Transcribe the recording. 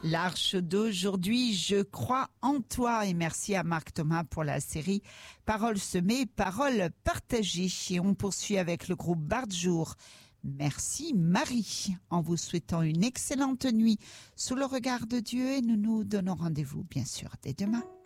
L'Arche d'aujourd'hui, je crois en toi. Et merci à Marc Thomas pour la série Paroles semées, paroles partagées. Et on poursuit avec le groupe Barjour. Merci Marie, en vous souhaitant une excellente nuit sous le regard de Dieu, et nous nous donnons rendez-vous bien sûr dès demain.